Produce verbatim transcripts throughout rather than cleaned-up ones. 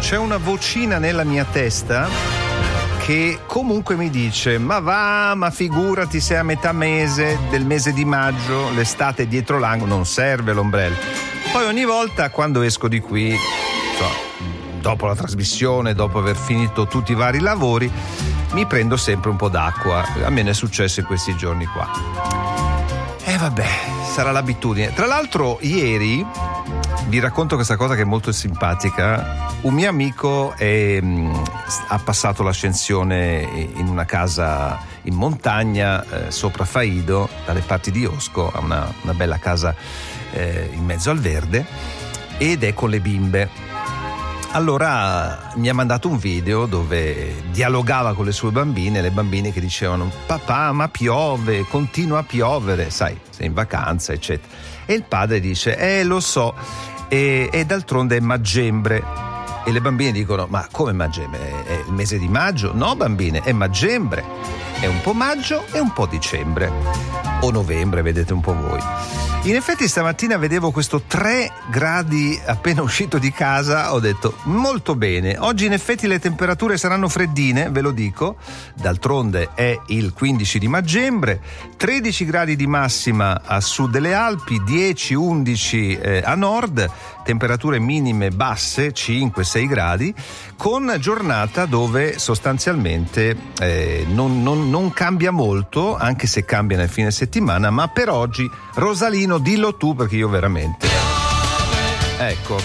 c'è una vocina nella mia testa che comunque mi dice: ma va, ma figurati, sei a metà mese del mese di maggio, l'estate è dietro l'angolo, non serve l'ombrello. Poi ogni volta quando esco di qui, so, dopo la trasmissione, dopo aver finito tutti i vari lavori, mi prendo sempre un po' d'acqua. A me ne è successo in questi giorni qua. E vabbè, sarà l'abitudine. Tra l'altro ieri vi racconto questa cosa che è molto simpatica. Un mio amico è, ha passato l'ascensione in una casa in montagna eh, sopra Faido, dalle parti di Osco, ha una, una bella casa eh, in mezzo al verde, ed è con le bimbe. Allora mi ha mandato un video dove dialogava con le sue bambine, le bambine che dicevano: papà, ma piove, continua a piovere, sai, sei in vacanza, eccetera. E il padre dice: eh, lo so, e, e d'altronde è maggembre. E le bambine dicono: ma come maggembre? È il mese di maggio? No, bambine, è maggembre. È un po' maggio e un po' dicembre. O novembre, vedete un po' voi. In effetti stamattina vedevo questo tre gradi appena uscito di casa, ho detto molto bene. Oggi in effetti le temperature saranno freddine, ve lo dico, d'altronde è il quindici di maggembre, tredici gradi di massima a sud delle Alpi, dieci undici eh, a nord, temperature minime basse cinque sei gradi, con giornata dove sostanzialmente eh, non, non, non cambia molto, anche se cambia nel fine settimana, ma per oggi Rosalino dillo tu, perché io veramente ecco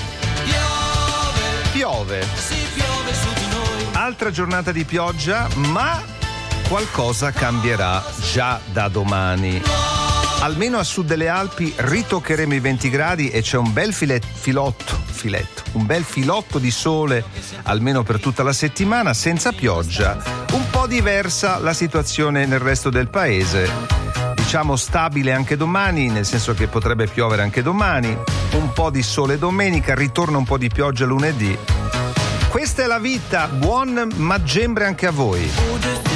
piove, altra giornata di pioggia, ma qualcosa cambierà già da domani. Almeno a sud delle Alpi ritoccheremo i venti gradi e c'è un bel filet, filotto filetto un bel filotto di sole almeno per tutta la settimana, senza pioggia. Un po' diversa la situazione nel resto del paese, diciamo stabile anche domani, nel senso che potrebbe piovere anche domani, un po' di sole domenica, ritorna un po' di pioggia lunedì. Questa è la vita, buon maggembre anche a voi.